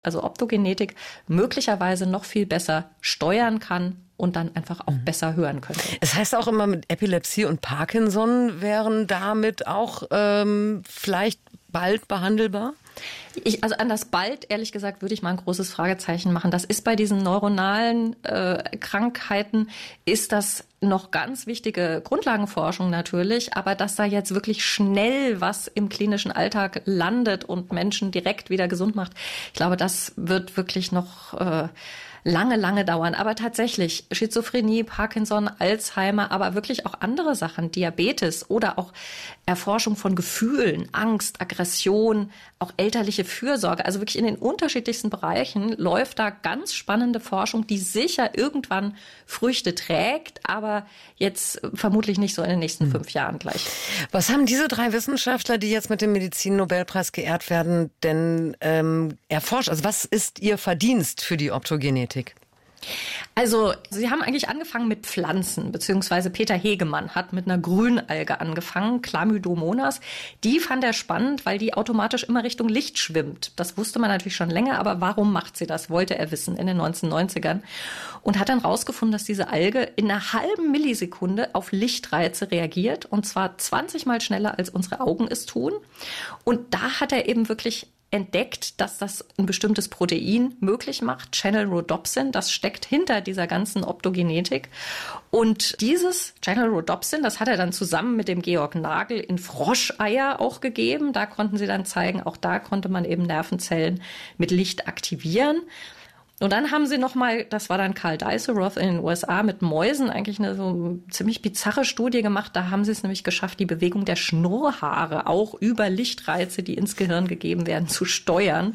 also Optogenetik, möglicherweise noch viel besser steuern kann und dann einfach auch besser hören könnte. Es heißt auch immer, mit Epilepsie und Parkinson wären damit auch vielleicht bald behandelbar? Also an das bald, ehrlich gesagt, würde ich mal ein großes Fragezeichen machen. Das ist bei diesen neuronalen Krankheiten, ist das noch ganz wichtige Grundlagenforschung natürlich, aber dass da jetzt wirklich schnell was im klinischen Alltag landet und Menschen direkt wieder gesund macht, ich glaube, das wird wirklich noch lange dauern. Aber tatsächlich Schizophrenie, Parkinson, Alzheimer, aber wirklich auch andere Sachen, Diabetes oder auch Erforschung von Gefühlen, Angst, Aggression, auch elterliche Fürsorge. Also wirklich in den unterschiedlichsten Bereichen läuft da ganz spannende Forschung, die sicher irgendwann Früchte trägt, aber jetzt vermutlich nicht so in den nächsten 5 Jahren gleich. Was haben diese 3 Wissenschaftler, die jetzt mit dem Medizin-Nobelpreis geehrt werden, denn erforscht? Also was ist ihr Verdienst für die Optogenetik? Also, sie haben eigentlich angefangen mit Pflanzen, beziehungsweise Peter Hegemann hat mit einer Grünalge angefangen, Chlamydomonas. Die fand er spannend, weil die automatisch immer Richtung Licht schwimmt. Das wusste man natürlich schon länger, aber warum macht sie das, wollte er wissen in den 1990ern. Und hat dann rausgefunden, dass diese Alge in einer halben Millisekunde auf Lichtreize reagiert, und zwar 20 Mal schneller, als unsere Augen es tun. Und da hat er eben wirklich entdeckt, dass das ein bestimmtes Protein möglich macht, Channel-Rhodopsin, das steckt hinter dieser ganzen Optogenetik. Und dieses Channel-Rhodopsin, das hat er dann zusammen mit dem Georg Nagel in Froscheier auch gegeben. Da konnten sie dann zeigen, auch da konnte man eben Nervenzellen mit Licht aktivieren. Und dann haben sie nochmal, das war dann Carl Diceroth in den USA, mit Mäusen eigentlich eine so ziemlich bizarre Studie gemacht. Da haben sie es nämlich geschafft, die Bewegung der Schnurrhaare auch über Lichtreize, die ins Gehirn gegeben werden, zu steuern.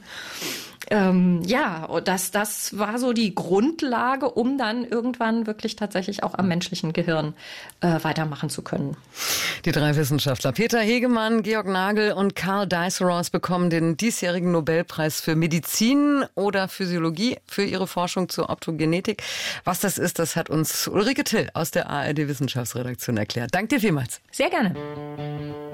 Und das war so die Grundlage, um dann irgendwann wirklich tatsächlich auch am menschlichen Gehirn weitermachen zu können. Die 3 Wissenschaftler, Peter Hegemann, Georg Nagel und Carl Diceroth, bekommen den diesjährigen Nobelpreis für Medizin oder Physiologie für ihre Forschung zur Optogenetik. Was das ist, das hat uns Ulrike Till aus der ARD Wissenschaftsredaktion erklärt. Danke dir vielmals. Sehr gerne.